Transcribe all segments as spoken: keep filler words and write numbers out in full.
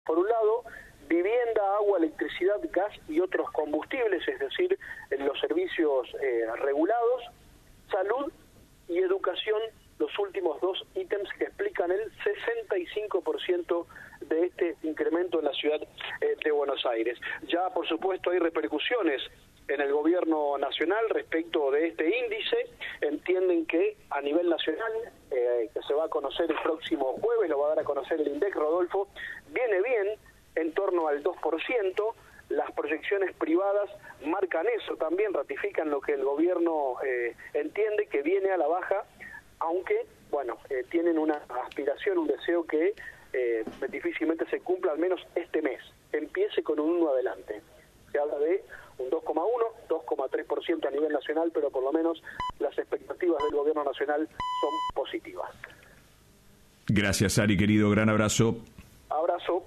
Por un lado, vivienda, agua, electricidad, gas y otros combustibles, es decir, en los servicios eh, regulados, salud y educación, los últimos dos ítems que explican el sesenta y cinco por ciento de este incremento en la ciudad eh, de Buenos Aires. Ya, por supuesto, hay repercusiones en el gobierno nacional respecto de este índice. Entienden que a nivel nacional, eh, que se va a conocer el próximo jueves, lo va a dar a conocer el INDEC, Rodolfo, viene bien, en torno al dos por ciento. Las proyecciones privadas marcan eso también, ratifican lo que el gobierno eh, entiende, que viene a la baja, aunque, bueno, eh, tienen una aspiración, un deseo que eh, difícilmente se cumpla, al menos este mes, empiece con un uno adelante. Se habla de un dos coma uno, dos coma tres por ciento a nivel nacional, pero por lo menos las expectativas del gobierno nacional son positivas. Gracias, Ari, querido, gran abrazo. Abrazo.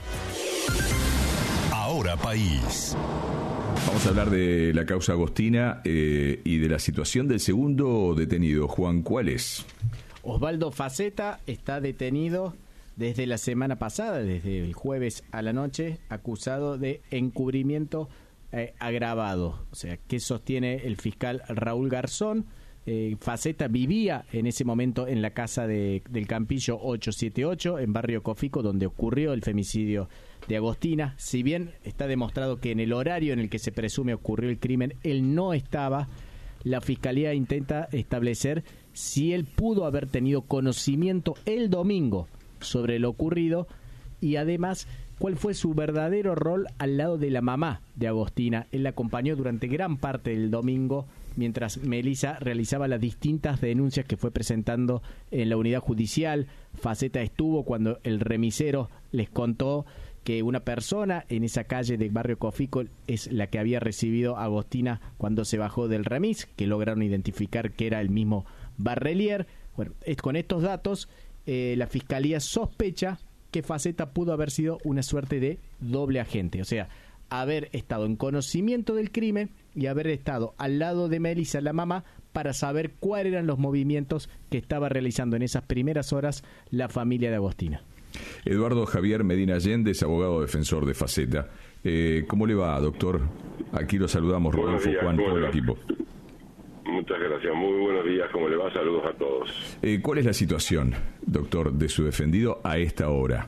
Ahora País. Vamos a hablar de la causa Agostina eh, y de la situación del segundo detenido. Juan, ¿cuál es? Osvaldo Faceta está detenido desde la semana pasada, desde el jueves a la noche, acusado de encubrimiento eh, agravado. O sea, ¿qué sostiene el fiscal Raúl Garzón? Eh, Faceta vivía en ese momento en la casa de, del Campillo ochocientos setenta y ocho, en Barrio Cofico, donde ocurrió el femicidio de Agostina. Si bien está demostrado que en el horario en el que se presume ocurrió el crimen, él no estaba, la Fiscalía intenta establecer si él pudo haber tenido conocimiento el domingo sobre lo ocurrido y además cuál fue su verdadero rol al lado de la mamá de Agostina. Él la acompañó durante gran parte del domingo mientras Melissa realizaba las distintas denuncias que fue presentando en la unidad judicial. Faceta estuvo cuando el remisero les contó que una persona en esa calle del Barrio Cofico es la que había recibido a Agostina cuando se bajó del remis, que lograron identificar que era el mismo Barrelier. Bueno, es, con estos datos, eh, la Fiscalía sospecha que Faceta pudo haber sido una suerte de doble agente, o sea, haber estado en conocimiento del crimen y haber estado al lado de Melissa, la mamá, para saber cuáles eran los movimientos que estaba realizando en esas primeras horas la familia de Agostina. Eduardo Javier Medina Allende es abogado defensor de Faceta. Eh, ¿Cómo le va, doctor? Aquí lo saludamos, Rodolfo, Juan, todo el equipo. Muchas gracias, muy buenos días, ¿cómo le va? Saludos a todos. Eh, ¿Cuál es la situación, doctor, de su defendido a esta hora?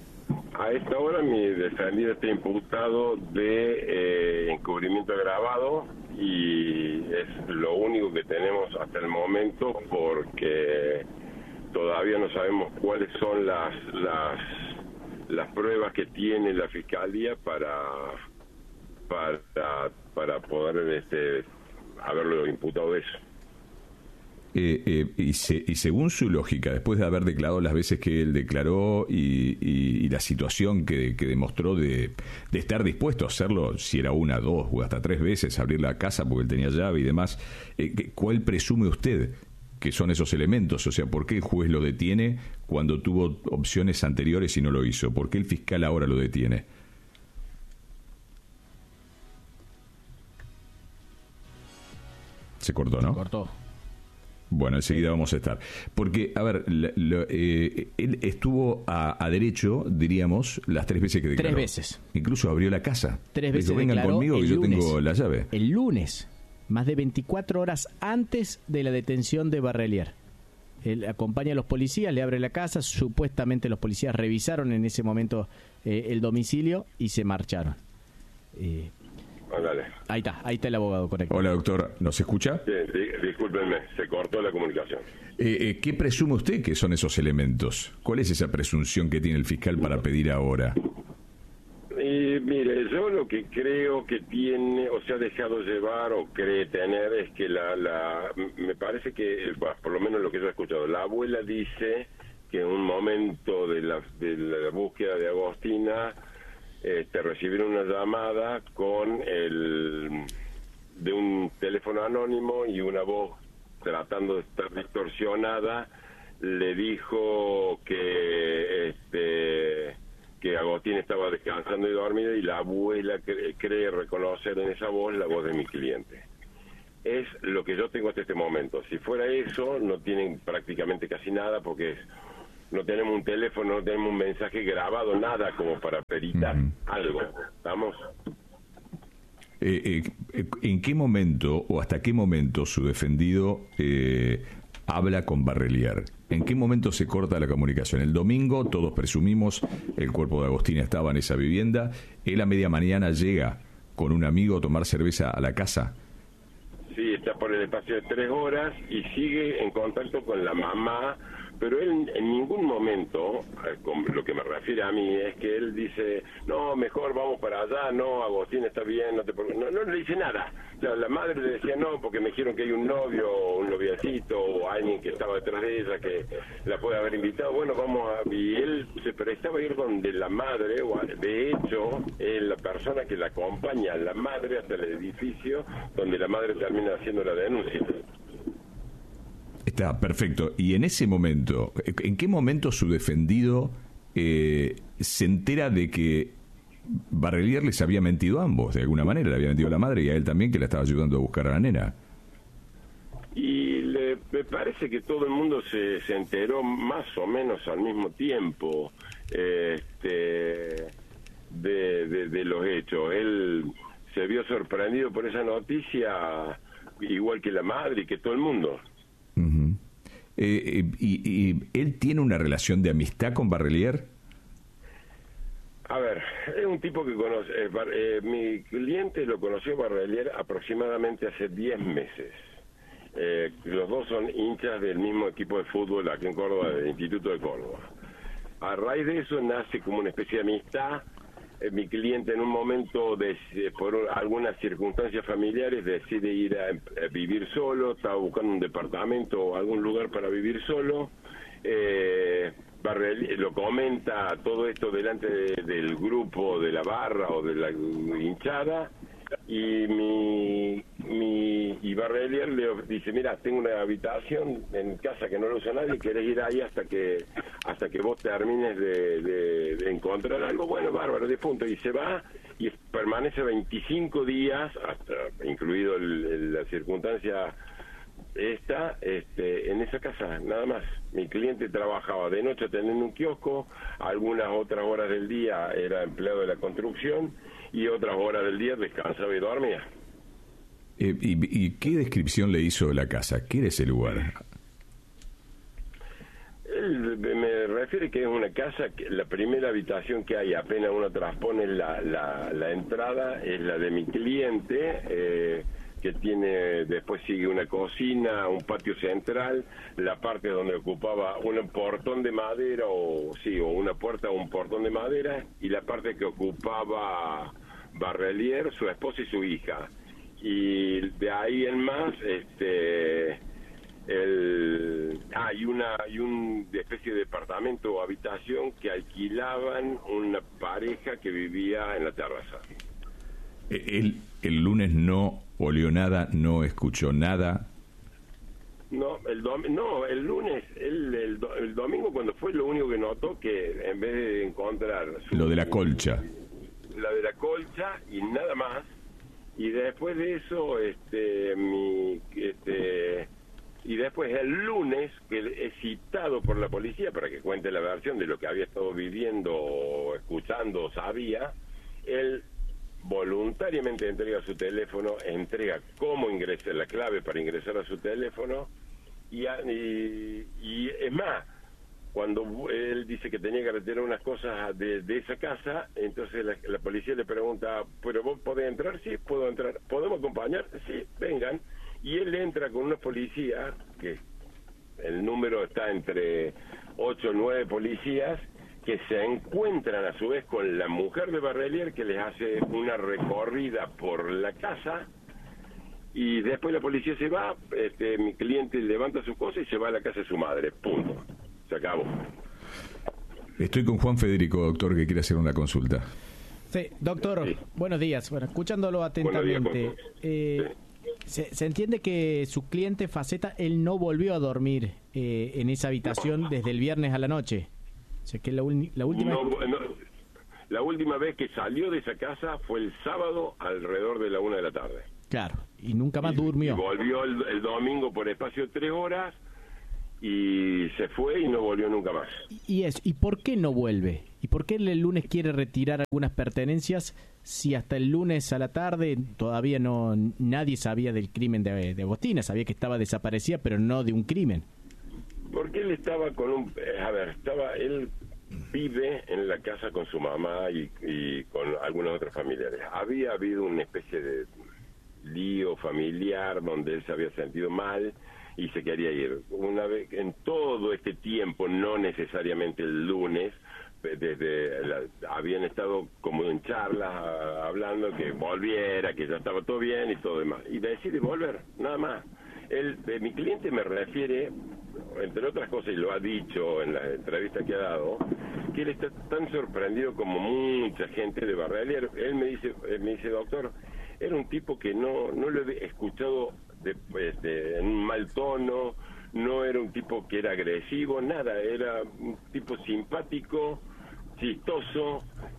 A esta hora mi defendido está imputado de eh, encubrimiento agravado y es lo único que tenemos hasta el momento porque todavía no sabemos cuáles son las las las pruebas que tiene la Fiscalía para para para poder este haberlo imputado de eso. Eh, eh, y, se, y según su lógica, después de haber declarado las veces que él declaró y, y, y la situación que, que demostró de, de estar dispuesto a hacerlo, si era una, dos o hasta tres veces, abrir la casa porque él tenía llave y demás, eh, ¿cuál presume usted que son esos elementos? O sea, ¿por qué el juez lo detiene cuando tuvo opciones anteriores y no lo hizo? ¿Por qué el fiscal ahora lo detiene? Se cortó, ¿no? Se cortó. Bueno, enseguida vamos a estar. Porque, a ver, lo, lo, eh, él estuvo a, a derecho, diríamos, las tres veces que declaró. Tres veces. Incluso abrió la casa. Tres veces dijo, vengan declaró conmigo que yo lunes. tengo la llave. El lunes, más de veinticuatro horas antes de la detención de Barrelier. Él acompaña a los policías, le abre la casa, supuestamente los policías revisaron en ese momento eh, el domicilio y se marcharon. Eh, Dale. Ahí está, ahí está el abogado, correcto. Hola, doctor, ¿nos escucha? Sí, di- discúlpenme, se cortó la comunicación. Eh, eh, ¿Qué presume usted que son esos elementos? ¿Cuál es esa presunción que tiene el fiscal para pedir ahora? Y mire, yo lo que creo que tiene, o se ha dejado llevar o cree tener, es que la, la me parece que, bueno, por lo menos lo que yo he escuchado, la abuela dice que en un momento de la, de la búsqueda de Agostina, este, recibieron una llamada con el de un teléfono anónimo y una voz tratando de estar distorsionada le dijo que este que Agostina estaba descansando y dormida y la abuela cree, cree reconocer en esa voz la voz de mi cliente. Es lo que yo tengo hasta este momento. Si fuera eso, no tienen prácticamente casi nada porque es no tenemos un teléfono, no tenemos un mensaje grabado, nada como para peritar uh-huh. algo, ¿estamos? Eh, eh, ¿En qué momento o hasta qué momento su defendido eh, habla con Barrelier? ¿En qué momento se corta la comunicación? El domingo, todos presumimos, el cuerpo de Agostina estaba en esa vivienda. Él a media mañana llega con un amigo a tomar cerveza a la casa. Sí, está por el espacio de tres horas y sigue en contacto con la mamá, pero él en ningún momento, con lo que me refiere a mí, es que él dice, no, mejor vamos para allá, no, Agostín está bien, no te no, no le dice nada. O sea, la madre le decía, no, porque me dijeron que hay un novio, o un noviacito, o alguien que estaba detrás de ella, que la puede haber invitado, bueno, vamos a... Y él se prestaba a ir donde la madre, o de hecho, es la persona que la acompaña a la madre hasta el edificio, donde la madre termina haciendo la denuncia. Está, perfecto. Y en ese momento, ¿en qué momento su defendido eh, se entera de que Barrelier les había mentido a ambos? De alguna manera, le había mentido a la madre y a él también, que la estaba ayudando a buscar a la nena. Y le, me parece que todo el mundo se, se enteró más o menos al mismo tiempo este, de, de, de los hechos. Él se vio sorprendido por esa noticia, igual que la madre y que todo el mundo. Uh-huh. eh, eh, y, y él tiene una relación de amistad con Barrelier. A ver, es un tipo que conoce, eh, eh, mi cliente lo conoció Barrelier aproximadamente hace diez meses. Eh, los dos son hinchas del mismo equipo de fútbol aquí en Córdoba, del Instituto de Córdoba. A raíz de eso nace como una especie de amistad. Eh, mi cliente en un momento, de, eh, por algunas circunstancias familiares, decide ir a, a vivir solo, estaba buscando un departamento o algún lugar para vivir solo. Eh, Barrelier lo comenta todo esto delante de, del grupo de la barra o de la hinchada, y mi, mi y Barrelier le dice, mira, tengo una habitación en casa que no lo usa nadie, ¿querés ir ahí hasta que hasta que vos termines de, de, de encontrar algo? Bueno, bárbaro, de punto. Y se va y permanece veinticinco días, hasta incluido el, el, la circunstancia esta, este, en esa casa, nada más. Mi cliente trabajaba de noche teniendo un kiosco, algunas otras horas del día era empleado de la construcción y otras horas del día descansaba y dormía. Eh, y, ¿Y qué descripción le hizo de la casa? ¿Qué era ese lugar? Él me refiere que es una casa, que la primera habitación que hay, apenas uno transpone la, la, la entrada, es la de mi cliente, eh, que tiene, después sigue una cocina, un patio central, la parte donde ocupaba un portón de madera, o sí, o una puerta o un portón de madera, y la parte que ocupaba Barrelier, su esposa y su hija. Y de ahí en más, este, el, ah, y una, y un especie de departamento o habitación que alquilaban una pareja que vivía en la terraza. Él el lunes no olió nada, no escuchó nada. No, el dom no, el lunes, el, el, do el domingo cuando fue, lo único que notó que en vez de encontrar su, lo de la colcha, la de la colcha y nada más, y después de eso, este, mi, este, y después el lunes, que es citado por la policía para que cuente la versión de lo que había estado viviendo, escuchando, sabía, él voluntariamente entrega su teléfono, entrega cómo ingresar, la clave para ingresar a su teléfono, y, y, y es más, cuando él dice que tenía que retirar unas cosas de, de esa casa, entonces la, la policía le pregunta, ¿pero vos podés entrar? Sí, puedo entrar. ¿Podemos acompañar? Sí, vengan. Y él entra con unos policías, que el número está entre ocho o nueve policías, que se encuentran a su vez con la mujer de Barrelier, que les hace una recorrida por la casa, y después la policía se va, este, mi cliente levanta sus cosas y se va a la casa de su madre, punto, se acabó. Estoy con Juan Federico, doctor, que quiere hacer una consulta. Sí, doctor, sí. Buenos días, bueno, escuchándolo atentamente, días, eh, sí. se, se entiende que su cliente Faceta, él no volvió a dormir eh, en esa habitación no. desde el viernes a la noche. O sea, que la, la última no, no, la última vez que salió de esa casa fue el sábado alrededor de la una de la tarde. Claro, y nunca más y, durmió. Y volvió el, el domingo por espacio de tres horas y se fue y no volvió nunca más. Y eso, ¿y por qué no vuelve? ¿Y por qué el lunes quiere retirar algunas pertenencias si hasta el lunes a la tarde todavía no nadie sabía del crimen de, de Agostina? Sabía que estaba desaparecida, pero no de un crimen. Porque él estaba con un... A ver, estaba él vive en la casa con su mamá y, y con algunos otros familiares. Había habido una especie de lío familiar donde él se había sentido mal y se quería ir. Una vez, en todo este tiempo, no necesariamente el lunes, desde la, habían estado como en charlas a, hablando que volviera, que ya estaba todo bien y todo demás. Y decide volver, nada más. Él, eh, mi cliente me refiere, entre otras cosas, y lo ha dicho en la entrevista que ha dado, que él está tan sorprendido como mucha gente de Barrelier. Él me dice, él me dice, doctor, era un tipo que no, no lo he escuchado de, pues, de, en un mal tono, no era un tipo que era agresivo, nada, era un tipo simpático, chistoso,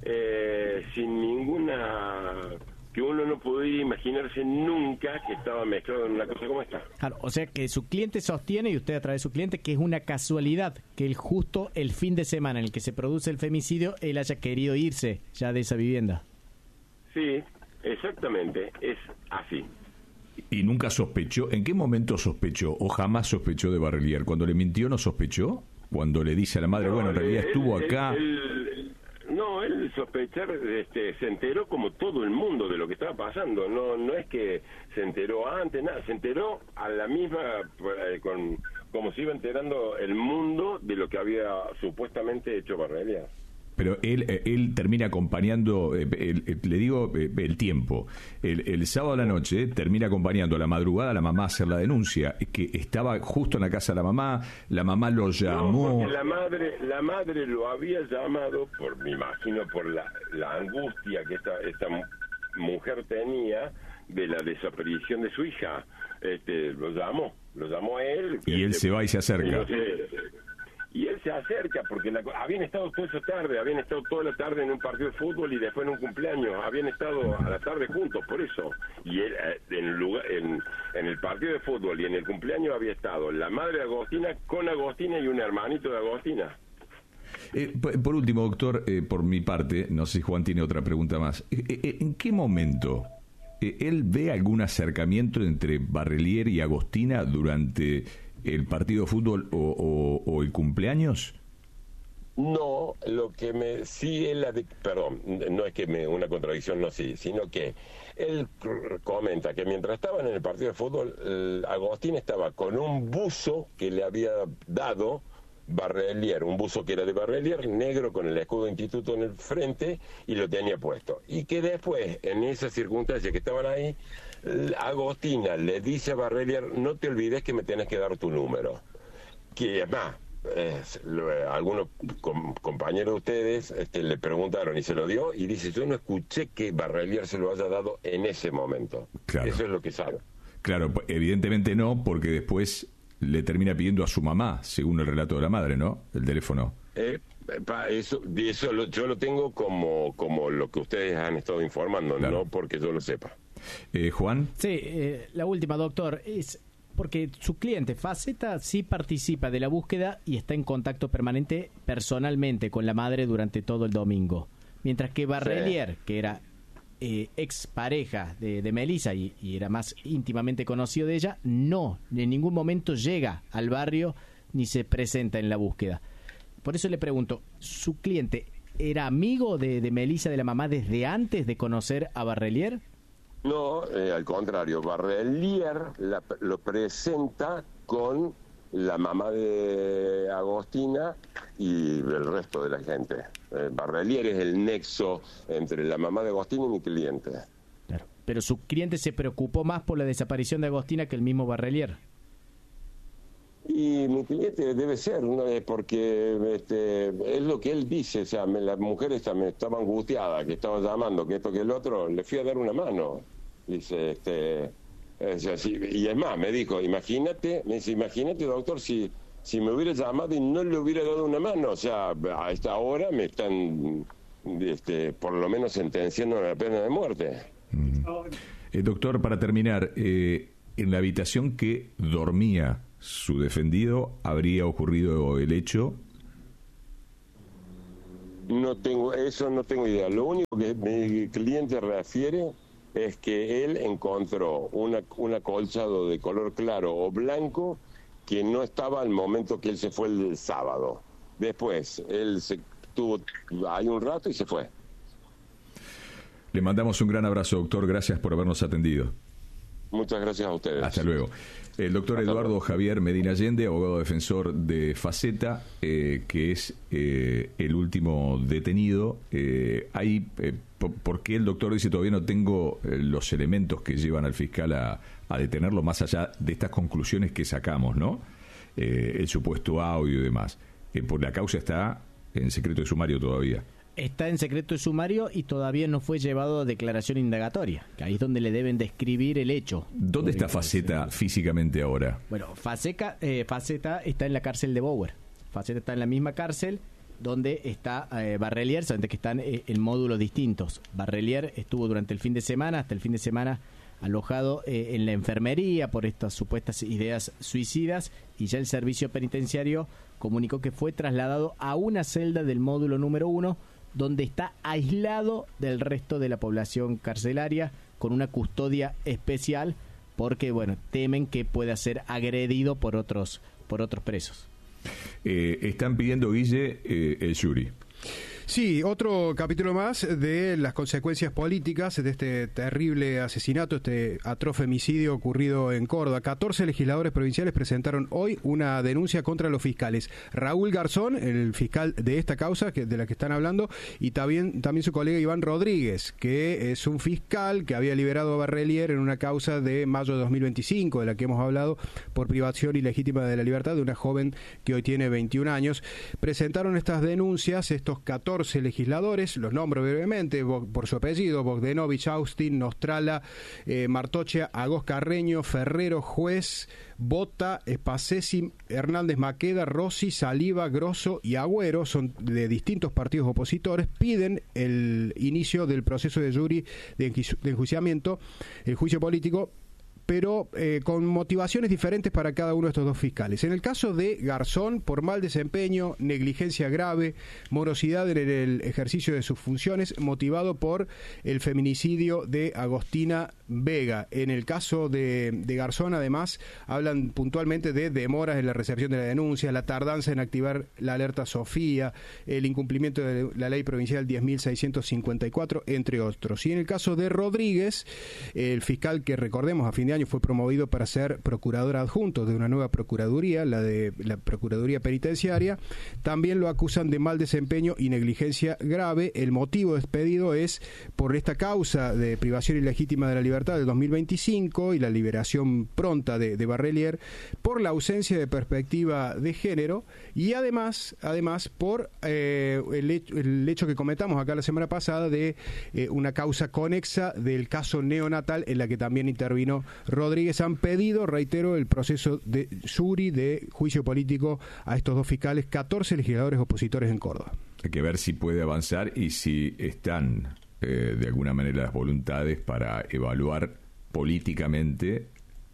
eh, sin ninguna... que uno no podía imaginarse nunca que estaba mezclado en una cosa como esta. Claro, o sea que su cliente sostiene, y usted a través de su cliente, que es una casualidad que el justo el fin de semana en el que se produce el femicidio, él haya querido irse ya de esa vivienda. Sí, exactamente, es así. ¿Y nunca sospechó? ¿En qué momento sospechó o jamás sospechó de Barrelier? ¿Cuando le mintió no sospechó? ¿Cuando le dice a la madre, no, bueno, en realidad él, estuvo acá? Él, él, no, él sospechar, este, se enteró como todo el mundo de lo que estaba pasando. No, no es que se enteró antes, nada, se enteró a la misma, eh, con, como se iba enterando el mundo de lo que había supuestamente hecho Barrelier. Pero él él termina acompañando, eh, el, el, le digo eh, el tiempo, el, el sábado a la noche termina acompañando a la madrugada a la mamá a hacer la denuncia, que estaba justo en la casa de la mamá, la mamá lo llamó... No, porque la madre, la madre lo había llamado, por me imagino por la, la angustia que esta, esta mujer tenía de la desaparición de su hija, este, lo llamó, lo llamó a él... Y él se va y se acerca. Y no sé, Y él se acerca porque la, habían estado toda esa tarde, habían estado toda la tarde en un partido de fútbol y después en un cumpleaños, habían estado a la tarde juntos, por eso. Y él, en, lugar, en, en el partido de fútbol y en el cumpleaños había estado la madre de Agostina con Agostina y un hermanito de Agostina. Eh, por último, doctor, eh, por mi parte, no sé si Juan tiene otra pregunta más. Eh, eh, ¿En qué momento eh, él ve algún acercamiento entre Barrelier y Agostina durante el partido de fútbol o, o, o el cumpleaños? No, lo que me sí él, perdón, no es que me una contradicción, no sí, sino que él comenta que mientras estaban en el partido de fútbol, Agostín estaba con un buzo que le había dado Barrelier, un buzo que era de Barrelier, negro con el escudo de instituto en el frente, y lo tenía puesto. Y que después, en esas circunstancias que estaban ahí, Agostina le dice a Barrelier, no te olvides que me tienes que dar tu número. Que es más, eh, algunos com compañeros de ustedes este, le preguntaron y se lo dio, y dice, yo no escuché que Barrelier se lo haya dado en ese momento. Claro. Eso es lo que sabe. Claro, evidentemente no, porque después le termina pidiendo a su mamá, según el relato de la madre, ¿no? El teléfono. Eh, pa, eso, eso lo, yo lo tengo como, como lo que ustedes han estado informando, claro. No porque yo lo sepa. Eh, Juan. Sí, eh, la última, doctor, es porque su cliente Faceta sí participa de la búsqueda y está en contacto permanente personalmente con la madre durante todo el domingo, mientras que Barrelier, sí. que era eh, ex pareja de, de Melissa y, y era más íntimamente conocido de ella, no, en ningún momento llega al barrio ni se presenta en la búsqueda. Por eso le pregunto, ¿su cliente era amigo de, de Melissa, de la mamá, desde antes de conocer a Barrelier? No, eh, al contrario, Barrelier la, lo presenta con la mamá de Agostina y el resto de la gente. Eh, Barrelier es el nexo entre la mamá de Agostina y mi cliente. Claro, pero su cliente se preocupó más por la desaparición de Agostina que el mismo Barrelier. Y mi cliente debe ser, ¿no? Porque este, es lo que él dice, o sea, me, la mujer esta me estaba angustiada, que estaba llamando, que esto, que el otro, le fui a dar una mano. Dice, este, es así, y es más, me dijo, imagínate, me dice, imagínate, doctor, si, si me hubiera llamado y no le hubiera dado una mano, o sea, a esta hora me están, este, por lo menos sentenciando a la pena de muerte. Mm. Eh, doctor, para terminar, eh, en la habitación que dormía su defendido, habría ocurrido el hecho. No tengo, eso no tengo idea. Lo único que mi cliente refiere es que él encontró una, un acolchado de color claro o blanco que no estaba al momento que él se fue el sábado. Después, él se tuvo ahí un rato y se fue. Le mandamos un gran abrazo, doctor. Gracias por habernos atendido. Muchas gracias a ustedes. Hasta luego. El doctor Hasta Eduardo luego. Javier Medina Allende, abogado defensor de Faceta, eh, que es eh, el último detenido. Eh, hay, eh, ¿Por qué el doctor dice todavía no tengo eh, los elementos que llevan al fiscal a, a detenerlo, más allá de estas conclusiones que sacamos, ¿no? Eh, el supuesto audio y demás. Eh, por la causa está en secreto de sumario todavía. Está en secreto de sumario y todavía no fue llevado a declaración indagatoria, que ahí es donde le deben describir el hecho. ¿Dónde está Faceta físicamente ahora? Bueno, Faceca, eh, Faceta está en la cárcel de Bower. Faceta está en la misma cárcel donde está eh, Barrelier, solamente que están eh, en módulos distintos. Barrelier estuvo durante el fin de semana, hasta el fin de semana, alojado eh, en la enfermería por estas supuestas ideas suicidas, y ya el servicio penitenciario comunicó que fue trasladado a una celda del módulo número uno, donde está aislado del resto de la población carcelaria con una custodia especial, porque bueno, temen que pueda ser agredido por otros por otros presos. Eh, están pidiendo, Guille, eh, el jury. Sí, otro capítulo más de las consecuencias políticas de este terrible asesinato, este atroz femicidio ocurrido en Córdoba. catorce legisladores provinciales presentaron hoy una denuncia contra los fiscales. Raúl Garzón, el fiscal de esta causa que, de la que están hablando, y también, también su colega Iván Rodríguez, que es un fiscal que había liberado a Barrelier en una causa de mayo de dos mil veinticinco, de la que hemos hablado, por privación ilegítima de la libertad de una joven que hoy tiene veintiún años. Presentaron estas denuncias, estos catorce legisladores, los nombro brevemente por su apellido: Bogdanovich, Austin, Nostrala, eh, Martochea, Agos Carreño, Ferrero, Juez, Bota, Espacesi, Hernández Maqueda, Rossi, Saliva, Grosso y Agüero. Son de distintos partidos opositores. Piden el inicio del proceso de jury de, enju- de enjuiciamiento, el juicio político, pero eh, con motivaciones diferentes para cada uno de estos dos fiscales. En el caso de Garzón, por mal desempeño, negligencia grave, morosidad en el ejercicio de sus funciones, motivado por el feminicidio de Agostina Vega. En el caso de, de Garzón, además, hablan puntualmente de demoras en la recepción de la denuncia, la tardanza en activar la alerta Sofía, el incumplimiento de la ley provincial diez mil seiscientos cincuenta y cuatro, entre otros. Y en el caso de Rodríguez, el fiscal que, recordemos, a fin de año fue promovido para ser procurador adjunto de una nueva procuraduría, la de la Procuraduría Penitenciaria, también lo acusan de mal desempeño y negligencia grave. El motivo despedido es por esta causa de privación ilegítima de la libertad del dos mil veinticinco y la liberación pronta de, de Barrelier, por la ausencia de perspectiva de género, y además además por eh, el, hecho, el hecho que comentamos acá la semana pasada de eh, una causa conexa del caso neonatal en la que también intervino Rodríguez. Han pedido, reitero, el proceso de jury de juicio político a estos dos fiscales, catorce legisladores opositores en Córdoba. Hay que ver si puede avanzar y si están eh, de alguna manera las voluntades para evaluar políticamente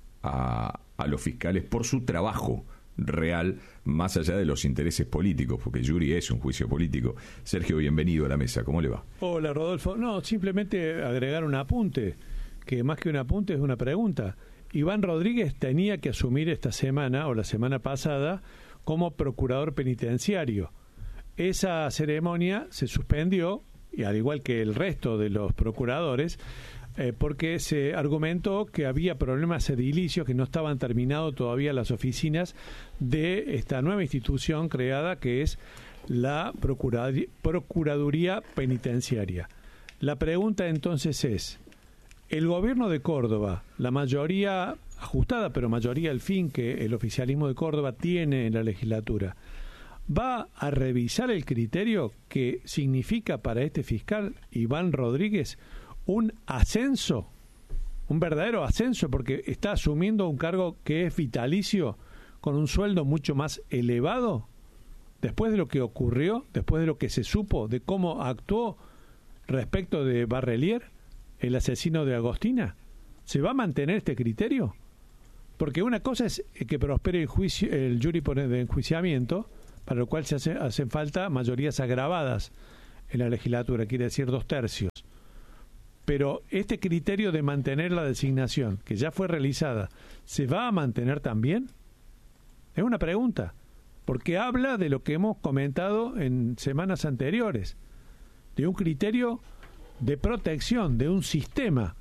a, a los fiscales por su trabajo real, más allá de los intereses políticos, porque el jury es un juicio político. Sergio, bienvenido a la mesa, ¿cómo le va? Hola, Rodolfo. No, simplemente agregar un apunte, que más que un apunte es una pregunta. Iván Rodríguez tenía que asumir esta semana o la semana pasada como procurador penitenciario. Esa ceremonia se suspendió, y al igual que el resto de los procuradores, eh, porque se argumentó que había problemas edilicios, que no estaban terminados todavía las oficinas de esta nueva institución creada, que es la Procurad- Procuraduría Penitenciaria. La pregunta entonces es: el gobierno de Córdoba, la mayoría ajustada, pero mayoría al fin que el oficialismo de Córdoba tiene en la legislatura, ¿va a revisar el criterio que significa para este fiscal Iván Rodríguez un ascenso, un verdadero ascenso, porque está asumiendo un cargo que es vitalicio con un sueldo mucho más elevado? Después de lo que ocurrió, después de lo que se supo de cómo actuó respecto de Barrelier, el asesino de Agostina, ¿se va a mantener este criterio? Porque una cosa es que prospere el juicio, el jury de enjuiciamiento, para lo cual se hace, hacen falta mayorías agravadas en la legislatura, quiere decir dos tercios. Pero este criterio de mantener la designación, que ya fue realizada, ¿se va a mantener también? Es una pregunta, porque habla de lo que hemos comentado en semanas anteriores, de un criterio de protección, de un sistema.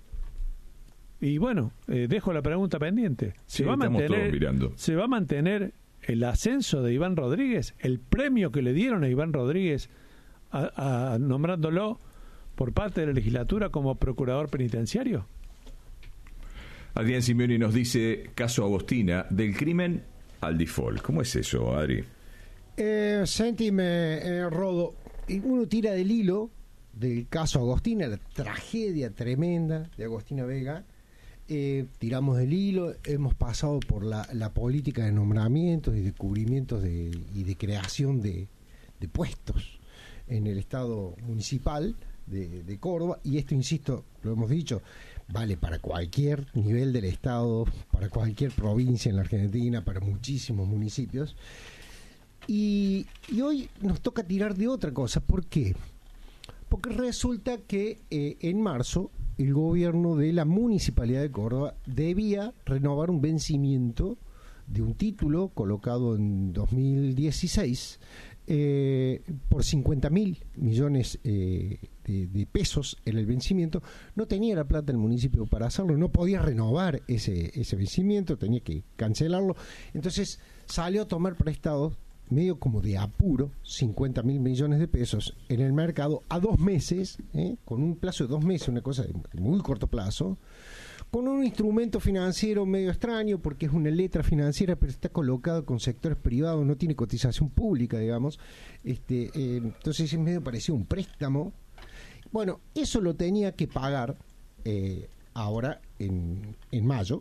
Y bueno, eh, dejo la pregunta pendiente. ¿Se, sí, va a mantener, ¿Se va a mantener el ascenso de Iván Rodríguez, el premio que le dieron a Iván Rodríguez a, a, nombrándolo por parte de la legislatura como procurador penitenciario? Adrián Simeoni nos dice, caso Agostina, del crimen al default. ¿Cómo es eso, Adri? Eh, sentime, eh, Rodo, uno tira del hilo del caso Agostina, la tragedia tremenda de Agostina Vega. Eh, tiramos del hilo, hemos pasado por la, la política de nombramientos y de cubrimientos de, y de creación de, de puestos en el Estado municipal de, de Córdoba, y esto, insisto, lo hemos dicho, vale para cualquier nivel del Estado, para cualquier provincia en la Argentina, para muchísimos municipios, y, y hoy nos toca tirar de otra cosa. ¿Por qué? Porque resulta que eh, en marzo el gobierno de la Municipalidad de Córdoba debía renovar un vencimiento de un título colocado en dos mil dieciséis eh, por cincuenta mil millones eh, de, de pesos en el vencimiento. No tenía la plata el municipio para hacerlo, no podía renovar ese, ese vencimiento, tenía que cancelarlo. Entonces salió a tomar prestado, medio como de apuro, cincuenta mil millones de pesos en el mercado a dos meses, ¿eh? con un plazo de dos meses, una cosa de muy corto plazo, con un instrumento financiero medio extraño, porque es una letra financiera, pero está colocado con sectores privados, no tiene cotización pública, digamos. Este, eh, entonces es medio parecido a un préstamo. Bueno, eso lo tenía que pagar eh, ahora en, en mayo,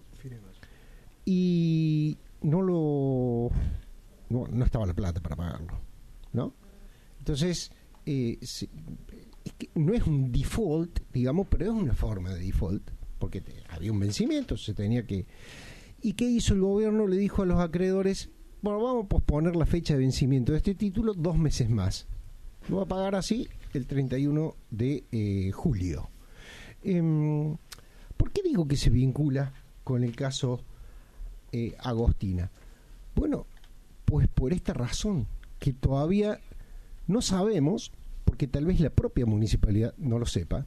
y no lo... No, no estaba la plata para pagarlo, ¿no? Entonces, eh, se, es que no es un default, digamos, pero es una forma de default, porque te, había un vencimiento, se tenía que... ¿Y qué hizo el gobierno? Le dijo a los acreedores, bueno, vamos a posponer la fecha de vencimiento de este título dos meses más. Lo va a pagar así el treinta y uno de eh, julio. Eh, ¿Por qué digo que se vincula con el caso eh, Agostina? Bueno, pues por esta razón, que todavía no sabemos, porque tal vez la propia municipalidad no lo sepa,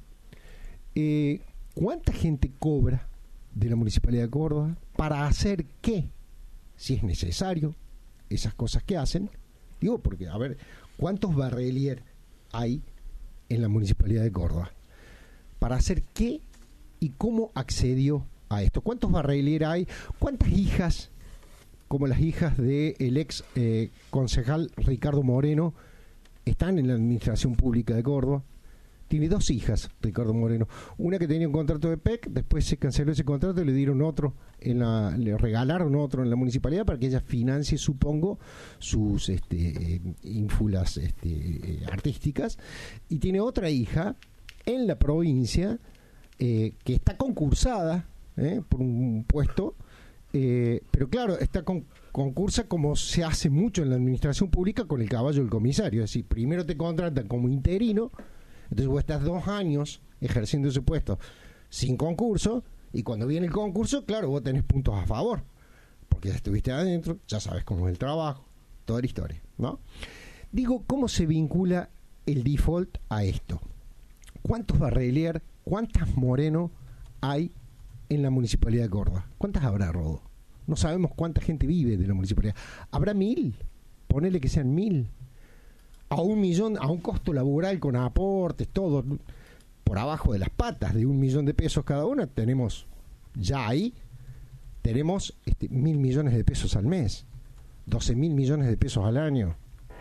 eh, cuánta gente cobra de la Municipalidad de Córdoba, para hacer qué, si es necesario, esas cosas que hacen. Digo, porque, a ver, ¿cuántos barrelier hay en la Municipalidad de Córdoba? ¿Para hacer qué y cómo accedió a esto? ¿Cuántos barrelier hay? ¿Cuántas hijas, como las hijas del ex eh, concejal Ricardo Moreno, están en la Administración Pública de Córdoba? Tiene dos hijas, Ricardo Moreno. Una que tenía un contrato de P E C, después se canceló ese contrato y le dieron otro, en la, le regalaron otro en la municipalidad para que ella financie, supongo, sus este, eh, ínfulas este, eh, artísticas. Y tiene otra hija en la provincia eh, que está concursada eh, por un puesto. Eh, pero claro, esta con, concursa como se hace mucho en la administración pública con el caballo del comisario, es decir, primero te contratan como interino, entonces vos estás dos años ejerciendo ese puesto sin concurso, y cuando viene el concurso, claro, vos tenés puntos a favor, porque ya estuviste adentro, ya sabes cómo es el trabajo, toda la historia, ¿no? Digo, ¿cómo se vincula el default a esto? ¿Cuántos barrelier, cuántas Moreno hay en la Municipalidad de Córdoba? ¿Cuántas habrá, Rodo? No sabemos cuánta gente vive de la municipalidad. ¿Habrá mil? Ponele que sean mil. A un millón, a un costo laboral con aportes, todo, por abajo de las patas de un millón de pesos cada una, tenemos ya ahí, tenemos este, mil millones de pesos al mes, doce mil millones de pesos al año,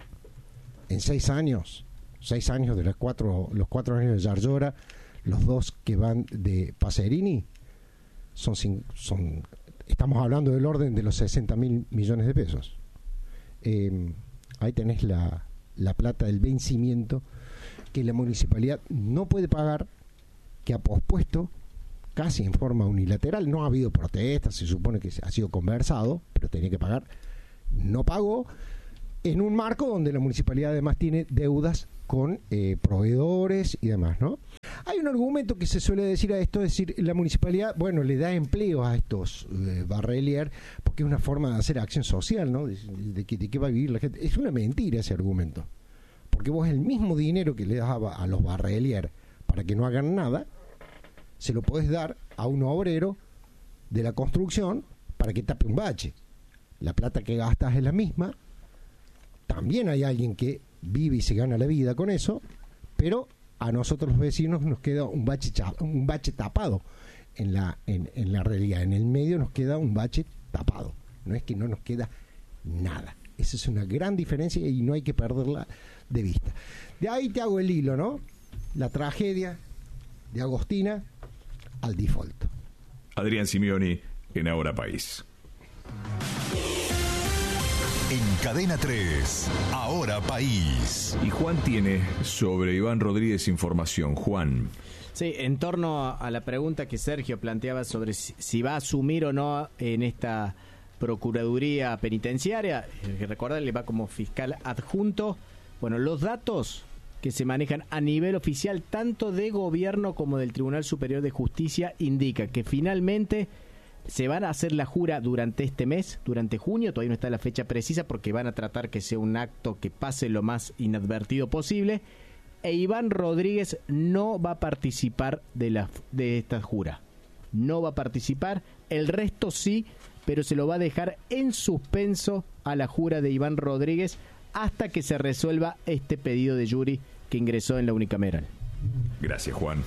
en seis años, seis años de los cuatro, los cuatro años de Yarlora, los dos que van de Pacerini, son, son estamos hablando del orden de los sesenta mil millones de pesos. Eh, ahí tenés la, la plata del vencimiento que la municipalidad no puede pagar, que ha pospuesto casi en forma unilateral. No ha habido protestas, se supone que ha sido conversado, pero tenía que pagar. No pagó, en un marco donde la municipalidad además tiene deudas con eh, proveedores y demás, ¿no? Hay un argumento que se suele decir a esto, es decir, la municipalidad, bueno, le da empleo a estos eh, barrelier, porque es una forma de hacer acción social, ¿no? De, de, de, de qué va a vivir la gente. Es una mentira ese argumento, porque vos el mismo dinero que le das a, a los barrelier para que no hagan nada, se lo podés dar a un obrero de la construcción para que tape un bache. La plata que gastas es la misma. También hay alguien que vive y se gana la vida con eso, pero a nosotros los vecinos nos queda un bache un bache tapado en la en, en la realidad. En el medio nos queda un bache tapado. No es que no nos queda nada. Esa es una gran diferencia y no hay que perderla de vista. De ahí te hago el hilo, ¿no? La tragedia de Agostina al default. Adrián Simeoni en Ahora País. En Cadena tres, Ahora País. Y Juan tiene sobre Iván Rodríguez información. Juan. Sí, en torno a la pregunta que Sergio planteaba sobre si, si va a asumir o no en esta Procuraduría Penitenciaria, que recuerda, le va como fiscal adjunto. Bueno, los datos que se manejan a nivel oficial, tanto de gobierno como del Tribunal Superior de Justicia, indica que finalmente se van a hacer la jura durante este mes, durante junio, todavía no está la fecha precisa porque van a tratar que sea un acto que pase lo más inadvertido posible, e Iván Rodríguez no va a participar de, la, de esta jura. No va a participar, el resto sí, pero se lo va a dejar en suspenso a la jura de Iván Rodríguez hasta que se resuelva este pedido de jury que ingresó en la unicameral. Gracias, Juan.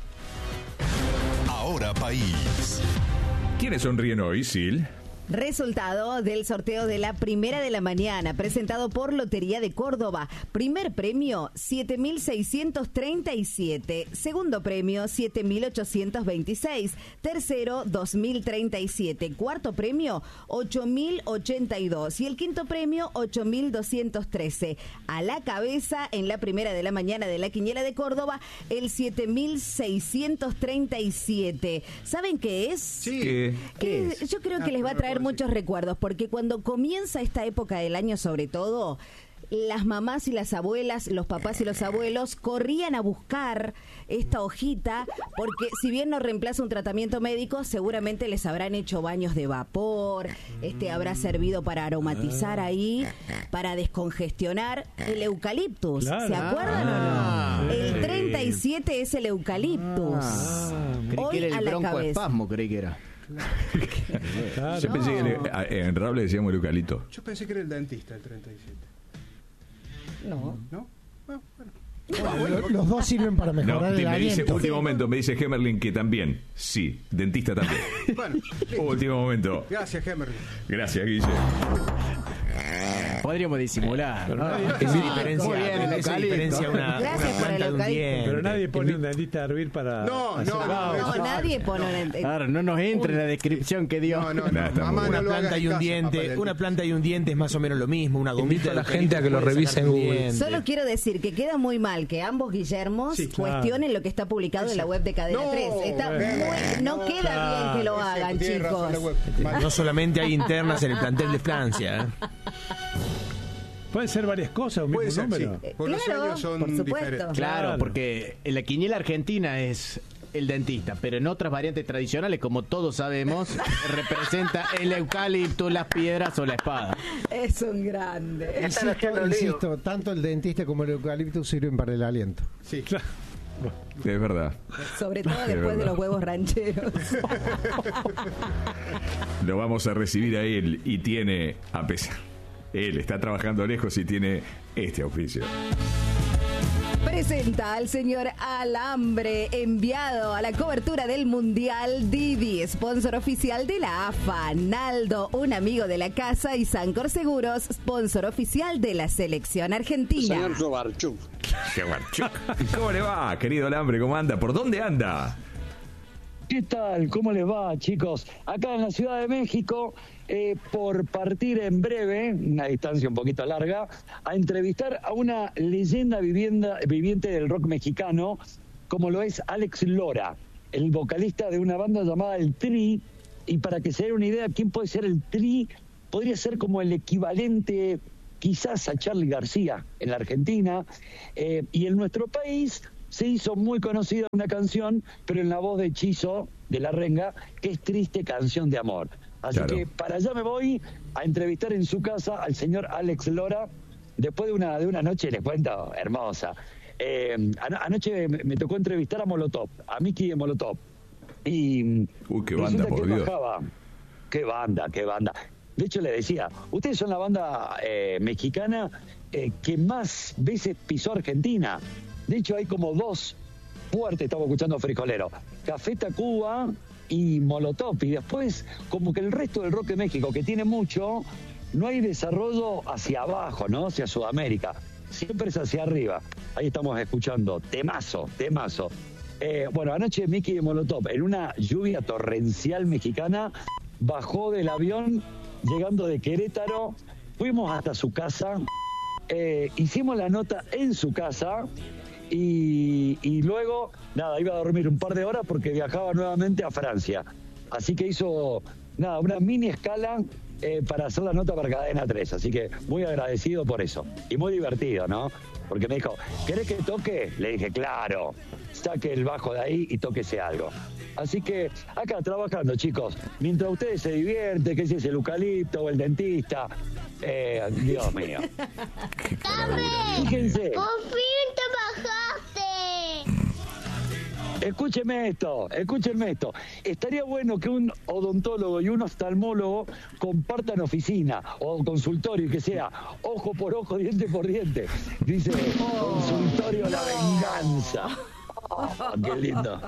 Ahora País. ¿Quiénes sonríen hoy, Sil? Resultado del sorteo de la primera de la mañana, presentado por Lotería de Córdoba. Primer premio, siete mil seiscientos treinta y siete. Segundo premio, siete mil ochocientos veintiséis. Tercero, dos mil treinta y siete. Cuarto premio, ocho mil ochenta y dos. Y el quinto premio, ocho mil doscientos trece. A la cabeza, en la primera de la mañana de la Quiniela de Córdoba, el siete mil seiscientos treinta y siete. ¿Saben qué es? Sí. ¿Qué? ¿Qué es? Yo creo que Ah, les va a traer sí. muchos recuerdos, porque cuando comienza esta época del año, sobre todo, las mamás y las abuelas, los papás y los abuelos corrían a buscar esta hojita, porque si bien no reemplaza un tratamiento médico, seguramente les habrán hecho baños de vapor, este habrá servido para aromatizar ahí, para descongestionar el eucaliptus. Claro. ¿Se acuerdan Ah, o no? El sí. treinta y siete es el eucaliptus. Ah, creí Hoy que era a el la cabeza. broncoespasmo, creí que era. Claro. Yo pensé que le- a- en Rab le decíamos el eucalipto. Yo pensé que era el dentista, el treinta y siete. No. ¿No? Bueno, bueno. Bueno, los dos sirven para No, mejorar te- el me dice, aliento. último momento, me dice Hemerlin que también. Sí, dentista también. Bueno, listo. Último momento. Gracias, Hemerly. Gracias, Guille. Podríamos disimular. Pero Ah, nadie- Esa Sí, diferencia, muy bien, esa eucalipto. diferencia una, Gracias una por el planta de un eucalipto. diente. Pero nadie pone un dentista a hervir para. No, hacer- no, no, Ah, No, nadie pone un... Claro, no nos entre en la descripción que dio. No, no, no. Nah, está Mamá, muy no Una lo hagas planta en y un casa, diente, papá, una planta y un diente es más o menos lo mismo, una gomita. Invito a la de gente a que lo eucalipto puede revise en sacarte un Google. diente. Solo quiero decir que queda muy mal que ambos Guillermos Sí, claro. cuestionen lo que está publicado en la web de Cadena No, tres. Está bueno, muy, no queda claro. bien que lo Es cierto, hagan, tiene razón chicos. la web. Vale. No solamente hay internas en el plantel de Francia. ¿eh? Pueden ser varias cosas, un mismo Puede ser, número. sí. Por los Claro, años son por supuesto. diferentes. Claro, Claro. porque en la quiniela argentina es el dentista, pero en otras variantes tradicionales, como todos sabemos, representa el eucalipto, las piedras o la espada. Es un grande. Insisto, insisto, tanto el dentista como el eucalipto sirven para el aliento. Sí. Claro. Es verdad. Sobre todo después de verdad. los huevos rancheros. Lo vamos a recibir a él y tiene, a pesar, él está trabajando lejos y tiene este oficio. Presenta al señor Alambre, enviado a la cobertura del Mundial Didi, sponsor oficial de la A F A. Naldo, un amigo de la casa, y Sancor Seguros, sponsor oficial de la selección argentina. Qué guarchuc. ¿Cómo le va, querido Alambre? ¿Cómo anda? ¿Por dónde anda? ¿Qué tal? ¿Cómo les va, chicos? Acá en la Ciudad de México, eh, por partir en breve, una distancia un poquito larga, a entrevistar a una leyenda vivienda, viviente del rock mexicano, como lo es Alex Lora. el vocalista de una banda llamada El Tri, y para que se den una idea, ¿quién puede ser el Tri? Podría ser como el equivalente quizás a Charly García en la Argentina, eh, y en nuestro país se hizo muy conocida una canción, pero en la voz de Chizo de la Renga, que es Triste Canción de Amor. Así Claro. que para allá me voy a entrevistar en su casa al señor Alex Lora, después de una, de una noche, les cuento, hermosa. Eh, ano- anoche me, me tocó entrevistar a Molotov, a Miki de Molotov. Y Uy, qué resulta banda, que por él Dios. bajaba. Qué banda, qué banda. De hecho, le decía, ustedes son la banda eh, mexicana eh, que más veces pisó Argentina. De hecho, hay como dos fuertes, estamos escuchando Frijolero, Café Tacuba y Molotov. Y después, como que el resto del rock de México, que tiene mucho, no hay desarrollo hacia abajo, ¿no? Hacia Sudamérica. Siempre es hacia arriba. Ahí estamos escuchando. Temazo, temazo. Eh, bueno, anoche Miki de Molotov, en una lluvia torrencial mexicana, bajó del avión, llegando de Querétaro, fuimos hasta su casa, eh, hicimos la nota en su casa y, y luego, nada, iba a dormir un par de horas porque viajaba nuevamente a Francia. Así que hizo, nada, una mini escala eh, para hacer la nota para Cadena tres. Así que muy agradecido por eso. Y muy divertido, ¿no? Porque me dijo, ¿querés que toque? Le dije, claro, saque el bajo de ahí y tóquese algo. Así que acá trabajando, chicos, mientras ustedes se divierten, que si es el eucalipto o el dentista, eh, Dios mío. Fíjense. ¡Por fin te bajaste! Escúcheme esto, escúchenme esto. Estaría bueno que un odontólogo y un oftalmólogo compartan oficina o consultorio, que sea ojo por ojo, diente por diente. Dice, consultorio La Venganza. Oh, qué lindo.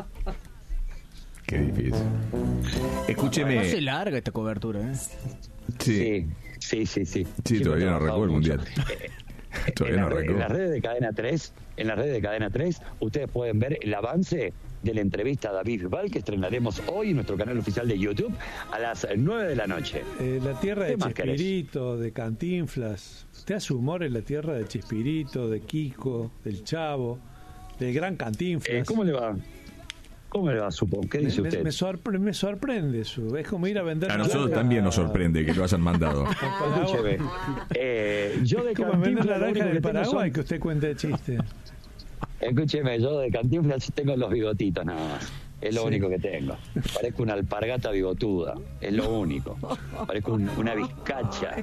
Qué difícil. Escúcheme. No se larga esta cobertura, ¿eh? Sí, sí, sí, sí. Sí, todavía no arrancó el mundial. Todavía en, no la red- arrancó. en las redes de Cadena tres, en las redes de Cadena tres, ustedes pueden ver el avance de la entrevista a David Bisbal que estrenaremos hoy en nuestro canal oficial de YouTube a las nueve de la noche. Eh, la tierra ¿Qué de más querés? Chespirito, de Cantinflas. ¿Usted hace humor en la tierra de Chespirito, de Kiko, del Chavo, del gran Cantinflas? Eh, ¿Cómo le va? ¿Cómo le va, supongo? ¿Qué dice me, usted? Me, sorpre- me sorprende eso. Es como ir a vender. A nosotros naranja- también nos sorprende que lo hayan mandado. Escúcheme, eh, yo de Como vender Cantinflas lo naranja único del que tengo Paraguay son- que usted cuente chiste. Escúcheme, yo de Cantinflas tengo los bigotitos nada más. Es lo Sí. único que tengo. Parezco una alpargata bigotuda. Es lo único. Parezco un- una vizcacha.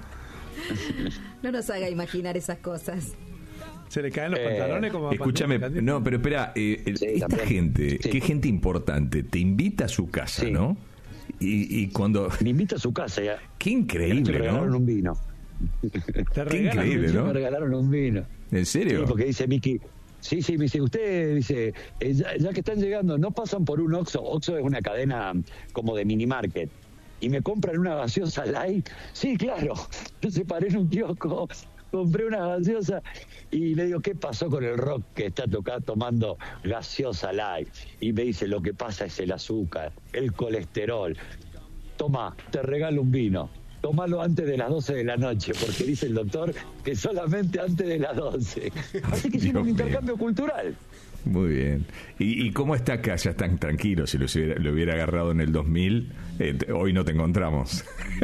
No nos haga imaginar esas cosas. Se le caen los Eh, pantalones como a Escúchame, Cantinflas. no, pero espera, eh, el- Sí, esta también. gente, Sí. qué gente importante, te invita a su casa, Sí. ¿no? Y, y cuando... Me invita a su casa ya. Qué Me increíble, regalaron ¿no? un vino. Te Qué regalan increíble, Sí, ¿no? Me regalaron un vino. ¿En Sí, serio? porque dice Miki, sí, sí, me dice, usted dice, eh, ya, ya que están llegando, no pasan por un Oxxo. Oxxo es una cadena como de mini market. Y me compran una gaseosa light. Sí, claro. Yo se paré en un kiosco, compré una gaseosa y le digo, ¿qué pasó con el rock que está tocando tomando gaseosa light? Y me dice, lo que pasa es el azúcar, el colesterol. Toma, te regalo un vino. Tómalo antes de las doce de la noche, porque dice el doctor que solamente antes de las doce. Así que hicimos Dios un mío. intercambio cultural. Muy bien. ¿Y, y cómo está acá? Ya están tranquilos. Si lo hubiera, lo hubiera agarrado en el dos mil, eh, te- hoy no te encontramos.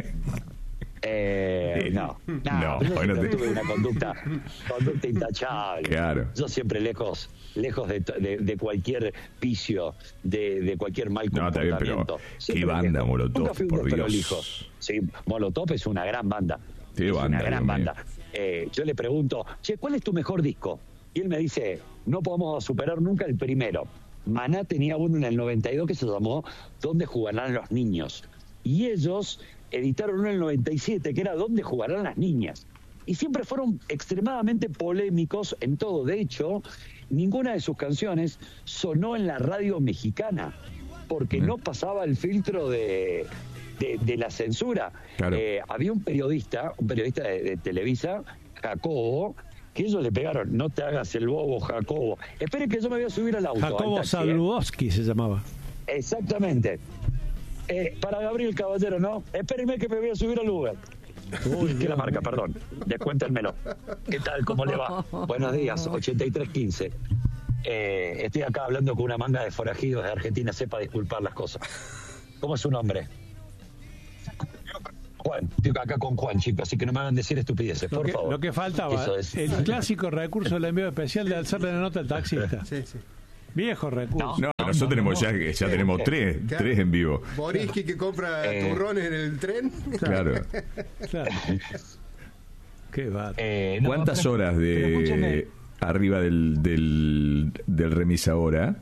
Eh, no, no, No, yo bueno, siempre te- tuve una conducta, conducta intachable. Claro. Yo siempre lejos, lejos de, de, de cualquier vicio, de, de cualquier mal No, está bien, pero comportamiento. qué Siempre banda, lejos. Molotov, Nunca fui un por Dios. desprolijo. Sí, Molotov es una gran banda. Qué es banda, una gran Dios mío. banda. Eh, yo le pregunto, che, ¿cuál es tu mejor disco? Y él me dice, no podemos superar nunca el primero. Maná tenía uno en el noventa y dos que se llamó ¿Dónde jugarán los niños? Y ellos editaron uno en el noventa y siete que era ¿Dónde jugarán las niñas? Y siempre fueron extremadamente polémicos en todo. De hecho, ninguna de sus canciones sonó en la radio mexicana porque no pasaba el filtro de, de, de la censura. Claro. Eh, había un periodista, un periodista de, de Televisa, Jacobo, que ellos le pegaron, no te hagas el bobo, Jacobo. Espere que yo me voy a subir al auto. Jacobo al taxi, ¿eh? Saludowski se llamaba. Exactamente. Eh, para Gabriel Caballero, ¿no? Espérenme que me voy a subir al Uber. Uy, que la marca, perdón. Descuéntenmelo. ¿Qué tal? ¿Cómo le va? Buenos días, ochenta y tres quince. eh, estoy acá hablando con una manga de forajidos de Argentina, sepa disculpar las cosas. ¿Cómo es su nombre? Juan, estoy acá con Juan, chicos, así que no me hagan decir estupideces, Lo por que, favor. lo que faltaba, Eso es. el clásico recurso del envío especial de alzarle la nota al taxista. Sí, sí. Viejo recurso. No, nosotros no, tenemos no. ya, ya tenemos tres, tres en vivo. Boriski que compra Eh. turrones en el tren. Claro. Claro. Qué bárbaro. Eh, no, ¿Cuántas pero- horas pero escúcheme, de arriba del, del, del remis ahora?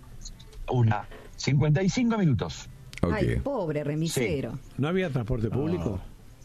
Una. cincuenta y cinco minutos. Ok. Ay, pobre remisero. ¿No había transporte público?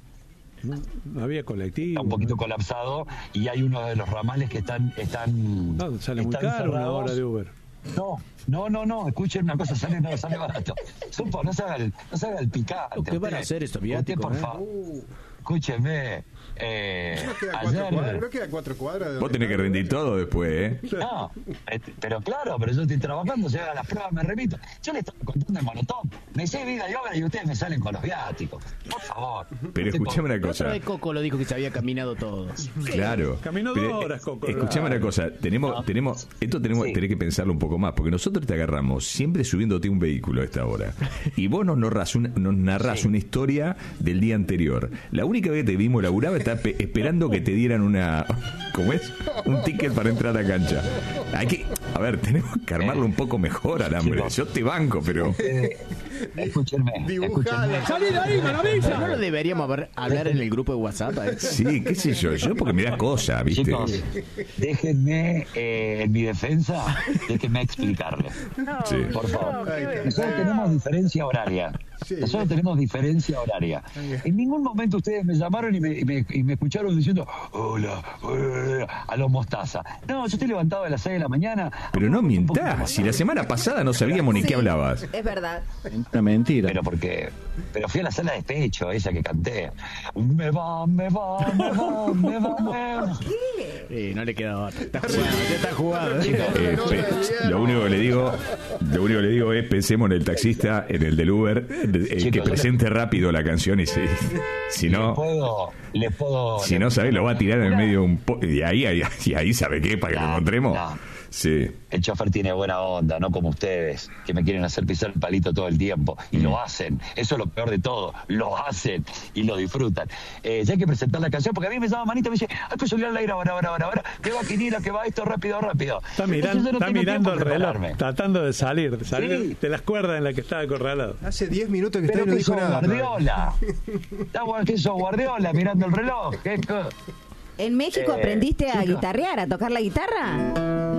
No, no había colectivo. Está un poquito colapsado y hay uno de los ramales que están están No, sale muy están caro una cerrados. hora de Uber. No, no, no, no, escuchen una cosa, sale, no, sale barato. Supo, no se haga el, no se haga el picante. ¿Qué van Usted- a hacer estos usted, viáticos, por eh? favor, escúcheme. Eh, No queda cuatro ayer, cuadras, no queda cuatro cuadras. de Vos donde tenés que está, rendir ¿eh? todo después, ¿eh? no, este, pero claro, pero yo estoy trabajando, se haga las pruebas, me repito. Yo le estoy contando el monotón. Me sé vida y obra y ustedes me salen con los viáticos. Por favor. Pero Usted escuchame una La otra cosa. vez Coco lo dijo que se había caminado todo. Claro. Caminó Pero, dos horas, Coco. Escuchame una cosa, tenemos, tenemos, esto tenemos, Sí. tenés que pensarlo un poco más, porque nosotros te agarramos siempre subiéndote un vehículo a esta hora. Y vos nos narrás una, nos narrás Sí. una historia del día anterior. La única vez que te vimos laburar está pe- esperando que te dieran una, ¿cómo es? Un ticket para entrar a cancha. Hay que, a ver, tenemos que armarlo un poco mejor, alambre. Chicos. Yo te banco, pero Eh, escúchenme, Dibujala. escúchenme. ¡Salí de ahí, maravilla! ¿No lo deberíamos haber- hablar en el grupo de WhatsApp? eh? sí, qué sé yo, yo porque me da cosa, ¿viste? Chicos, déjenme, eh, en mi defensa, déjenme explicarle. Sí. Por favor. Ahí está. Nosotros tenemos diferencia horaria. Sí. Nosotros tenemos diferencia horaria. En ningún momento ustedes me llamaron y me, y me, y me escucharon diciendo hola, hola, a los mostaza. No, yo estoy levantado a las seis de la mañana. Pero no Un poquito mintás, más. si la semana pasada no sabíamos ni Sí, qué hablabas. Es verdad. Una mentira. Pero porque, pero fui a la sala de despecho, esa que canté. Me va, me va, me va, me va, me va. Sí, no le queda otra. Está jugado, ya está jugado. ¿eh? Eh, pe- lo único que le digo, lo único que le digo es pensemos en el taxista, en el del Uber, eh, que Chicos, presente rápido la canción y si, si Les no, puedo, les puedo. si no sabe lo va a tirar en el medio de un po y ahí, ahí, y ahí sabe qué para que lo No, encontremos. no. Sí. El chofer tiene buena onda, no como ustedes, que me quieren hacer pisar el palito todo el tiempo. Y lo hacen. Eso es lo peor de todo. Lo hacen y lo disfrutan. Eh, ya hay que presentar la canción, porque a mí me llama Manita y me dice, hay que subir al aire ahora, ahora, ahora, ahora. Que va Quinila, que va esto rápido, rápido. Está, Entonces mirando, yo no está tengo mirando tiempo el de reloj, prepararme. tratando de salir, de salir Sí. de las cuerdas en las que estaba acorralado. Hace diez minutos que está y Pero no que dijo sos nada. Guardiola. Está bueno que sos Guardiola mirando el reloj. ¿Qué co- ¿En México Eh, aprendiste a chicos. guitarrear, a tocar la guitarra?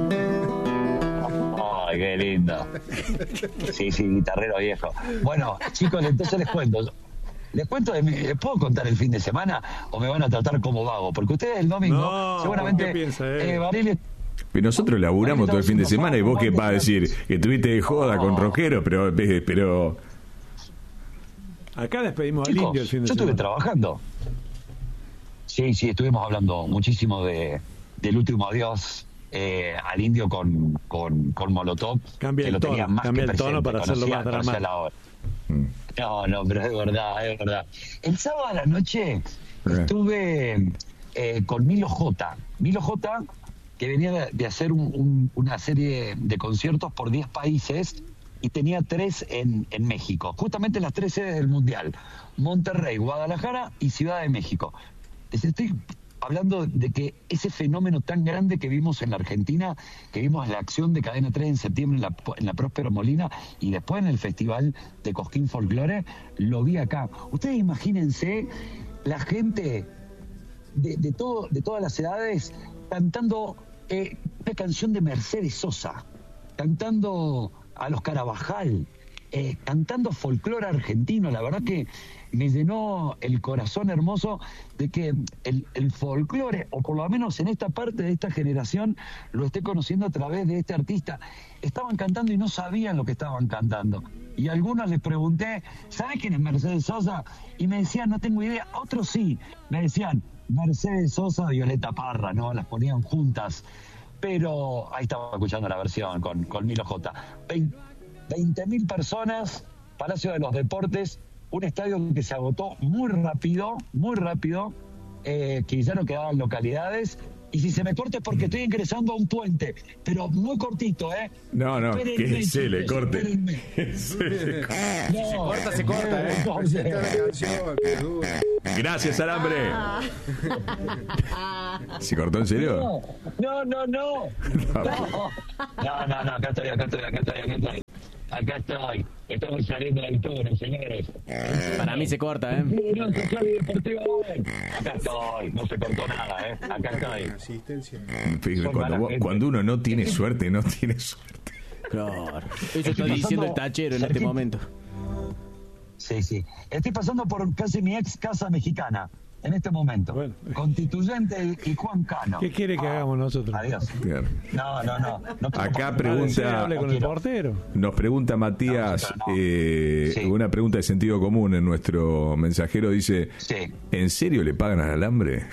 Ay, qué lindo. Sí, sí, guitarrero viejo. Bueno, chicos, entonces les cuento. Les cuento, de mi- ¿les puedo contar el fin de semana o me van a tratar como vago? Porque ustedes el domingo, No, seguramente, ¿qué piensa, eh? eh, Barili- Pero nosotros laburamos todo el fin de semana y vos qué vas a decir, que tuviste de joda con Rojero, pero, eh, pero Acá despedimos al Chicos, indio el fin de yo estuve semana. trabajando. Sí, sí, estuvimos hablando muchísimo de del último adiós eh, al indio con, con, con Molotov. Cambia que el lo tenía tono, más cambia que el tono presente, para hacerlo conocía- más conocía dramático. la hora. No, no, pero es verdad, es verdad. El sábado a la noche estuve eh, con Milo J. Milo J, que venía de, de hacer un- un- una serie de conciertos por diez países y tenía tres en, en México. Justamente las tres sedes del Mundial. Monterrey, Guadalajara y Ciudad de México. Les estoy hablando de que ese fenómeno tan grande que vimos en la Argentina, que vimos en la acción de Cadena tres en septiembre en la, en la Próspero Molina y después en el Festival de Cosquín Folklore, lo vi acá. Ustedes imagínense la gente de, de, todo, de todas las edades cantando eh, una canción de Mercedes Sosa, cantando a los Carabajal, eh, cantando folclore argentino. La verdad que me llenó el corazón hermoso de que el, el folclore, o por lo menos en esta parte de esta generación, lo esté conociendo a través de este artista. Estaban cantando y no sabían lo que estaban cantando. Y a algunos les pregunté, ¿sabes quién es Mercedes Sosa? Y me decían, no tengo idea. Otros sí, me decían, Mercedes Sosa, Violeta Parra, ¿no? Las ponían juntas. Pero ahí estaba escuchando la versión con, con Milo J. veinte mil personas, Palacio de los Deportes, un estadio que se agotó muy rápido, muy rápido, eh, que ya no quedaban localidades, Y si se me corta es porque estoy ingresando a un puente, pero muy cortito, ¿eh? No, no, Espérenme, que se le chicos, corte. espérenme. Se le corte. No, Se corta, se corta, ¿eh? Gracias, Alambre. ¿Se cortó en serio? No, no, no, no. No, no, no, no, acá estoy, acá estoy, acá estoy, acá estoy. Acá estoy. Estamos saliendo del túnel, señores. Para mí se corta, ¿eh? No, no, soy deportivo hoy. Acá estoy, no se cortó nada, ¿eh? Acá estoy. Asistencia. Fíjate, Cuando, vos- cuando uno no tiene suerte, no tiene suerte. Claro. Eso está diciendo el tachero en este momento. Sí, sí. Estoy pasando por casi mi ex casa mexicana en este momento. Bueno. Constituyente y Juan Cano. ¿Qué quiere que hagamos nosotros? Adiós. Claro. No, no, no. no quiero Acá pasar- pregunta- Hable con el portero. Nos pregunta Matías, No, no, no. eh, Sí. una pregunta de sentido común en nuestro mensajero. Dice, Sí. ¿en serio le pagan al Alambre?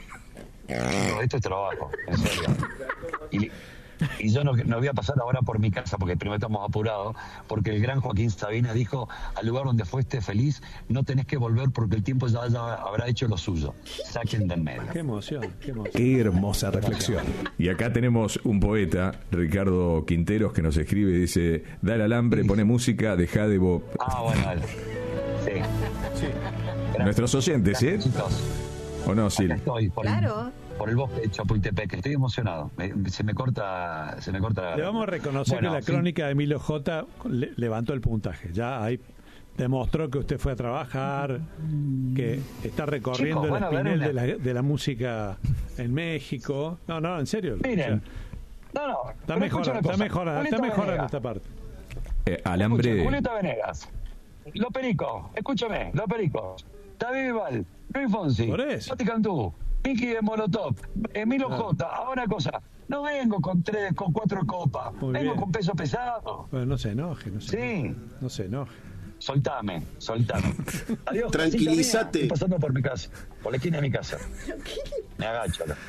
Digo, esto es trabajo, en serio. Y, y yo no, no voy a pasar ahora por mi casa porque primero estamos apurados, porque el gran Joaquín Sabina dijo, al lugar donde fuiste feliz, no tenés que volver porque el tiempo ya, ya habrá hecho lo suyo. Saquen del medio. Qué emoción, qué emoción. Qué hermosa reflexión. Y acá tenemos un poeta, Ricardo Quinteros, que nos escribe y dice, da el alambre, pone música, deja de... Bo-". Ah, bueno, dale. Sí. Gracias. Nuestros oyentes, ¿eh? Gracias, chicos. ¿O no, Acá Sil? estoy, por, Claro. el, por el bosque de Chapultepec. Estoy emocionado. Me- se me corta, se me corta la Le vamos a reconocer Bueno, que la sí. crónica de Emilio J le- levantó el puntaje. Ya ahí demostró que usted fue a trabajar, que está recorriendo Chicos, bueno, a el ver, espinel una- de la, de la música en México. No, no, en serio. Miren. O sea, No, no. está pero escucha mejorando, una está cosa. mejorando, está Julieta mejorando Venegas. esta parte. Eh, Escucha, alambre... Julieta Venegas, Los Pericos, escúchame, Los Pericos, David Vival, Luis Fonsi, Por eso. Pati Cantú, Miki de Molotov, Emilio Claro. J. Ahora cosa, no vengo con tres, con cuatro copas, Muy vengo bien. con peso pesado. Bueno, no se enoje, no se Sí. enoje. No se enoje. Soltame, soltame. Adiós. Tranquilízate. Estoy pasando por mi casa, por la esquina de mi casa. Me agacho acá.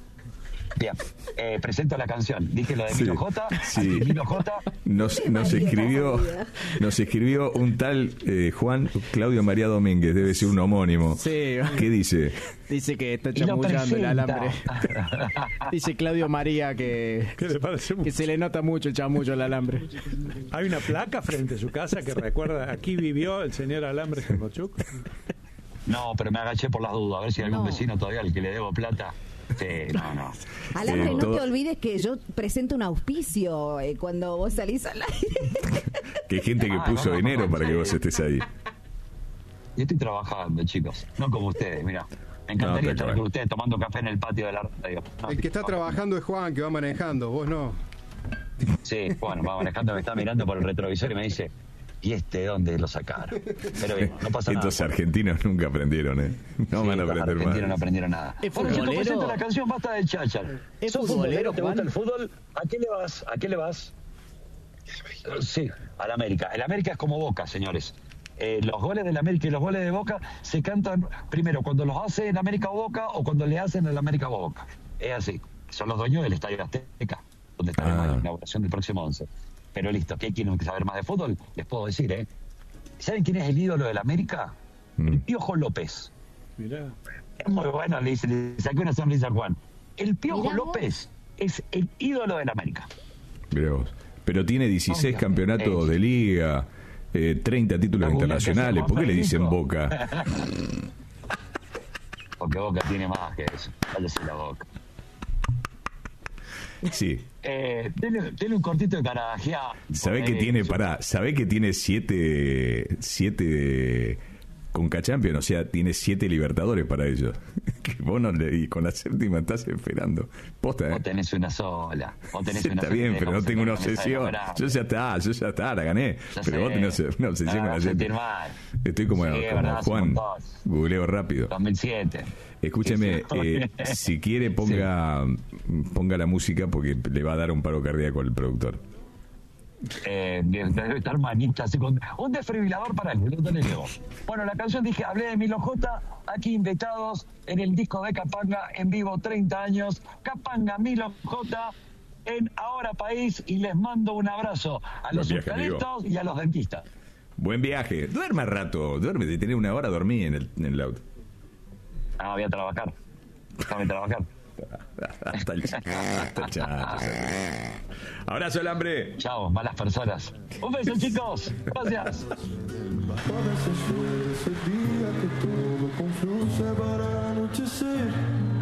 Bien, eh, presento la canción. Dije lo de Emilio Sí, J. sí. Emilio J. Nos, nos escribió nos escribió un tal eh, Juan Claudio María Domínguez, debe ser un homónimo. Sí. ¿Qué dice? Dice que está Y lo chamullando el presenta. alambre. Dice Claudio María que, ¿Qué le parece? que se le nota mucho el chamullo al alambre. Hay una placa frente a su casa que recuerda, aquí vivió el señor Alambre Germochuk. No, pero me agaché por las dudas, a ver si hay algún No. vecino todavía al que le debo plata. Sí, no, no. Alambre, Eh, no todo- te olvides que yo presento un auspicio eh, cuando vos salís al aire. Que hay gente que Ah, puso no, no, dinero no, para sí. que vos estés ahí. Y estoy trabajando, chicos, no como ustedes, mira. Me encantaría No, estar está con bien. ustedes tomando café en el patio de la radio. No, El que está no. trabajando es Juan, que va manejando, vos no. Sí, bueno, va manejando, me está mirando por el retrovisor y me dice, ¿y este de dónde lo sacaron? Pero bien, no pasa nada. Estos argentinos nunca aprendieron, ¿eh? No Sí, van a los aprender argentinos no más. aprendieron nada. ¿Es Bueno, chicos, futbolero? presento la canción Basta del Cháchar. ¿Es ¿Sos futbolero, ¿Te gusta Juan? el fútbol? ¿A qué le vas? ¿A qué le vas? Sí, al América. El América es como Boca, señores. Eh, los goles del América y los goles de Boca se cantan primero cuando los hace en América o Boca o cuando le hacen en América o Boca. Es así. Son los dueños del Estadio Azteca, donde estaremos Ah. en la inauguración del próximo once. Pero listo, ¿qué quieren saber más de fútbol? Les puedo decir, ¿eh? ¿Saben quién es el ídolo del América? El Mm. Piojo López. Mirá. Es muy bueno, le, dice, le saqué una sonrisa a Juan. El Piojo Mirá vos. López es el ídolo del América. Mirá vos. Pero tiene dieciséis Oiga, campeonatos eh. de liga, eh, treinta títulos Alguna internacionales. que ¿Por qué le sea dicen Juan Boca? Porque Boca tiene más que eso. Cállese la boca. Sí. Eh, tiene, tiene un cortito de carajía. ¿Sabe que tiene, pará, sabe que tiene siete, siete Conca Champions? O sea, tiene siete Libertadores para ellos. Que vos no le, y con la séptima estás esperando. Posta, ¿eh? Vos tenés una sola. Vos tenés Sí, una está sola. bien, Te pero no dejamos tengo una sentir con esa obsesión. enamorada. Yo ya está, yo ya está, la gané. Ya Pero sé. vos tenés una obsesión No, con la vas a sentir séptima. mal. Estoy como, Sí, es como verdad, Juan. somos todos. Googleo rápido. dos mil siete. Escúcheme, Sí, sí. eh, si quiere ponga, ponga la música porque le va a dar un paro cardíaco al productor. Eh, debe estar manita así con un desfibrilador para el no le llegó. Bueno, la canción dije, hablé de Milo J, aquí invitados en el disco de Capanga en vivo treinta años, Capanga Milo J en Ahora País, y les mando un abrazo a Buen los viaje, amigo. surfistas y a los dentistas. Buen viaje. Duerma rato, duerme. De tener una hora dormí en el, en el auto. Ah, voy a trabajar. Déjame trabajar. Hasta el, hasta el chat. Abrazo, el hambre. Chao, malas personas. Un beso, chicos. Gracias. A veces llueve ese día que todo confiuse para anochecer.